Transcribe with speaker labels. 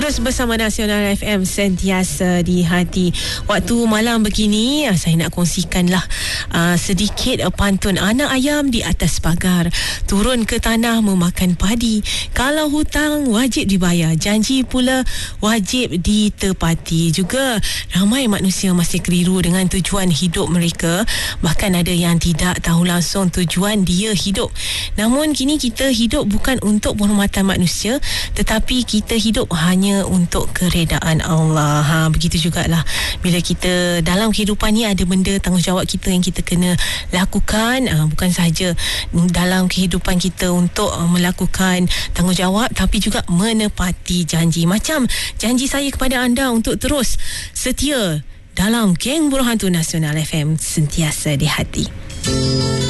Speaker 1: Terus bersama Nasional FM, sentiasa di hati. Waktu malam begini, saya nak kongsikanlah sedikit pantun. Anak ayam di atas pagar, turun ke tanah memakan padi. Kalau hutang wajib dibayar, janji pula wajib ditepati. Juga ramai manusia masih keliru dengan tujuan hidup mereka. Bahkan ada yang tidak tahu langsung tujuan dia hidup. Namun kini kita hidup bukan untuk penghormatan manusia, tetapi kita hidup hanya untuk keredaan Allah. Begitu jugalah bila kita dalam kehidupan ni ada benda tanggungjawab kita yang kita kena lakukan. Bukan sahaja dalam kehidupan kita untuk melakukan tanggungjawab, tapi juga menepati janji. Macam janji saya kepada anda untuk terus setia dalam Geng Buruh Hantu Nasional FM, sentiasa di hati.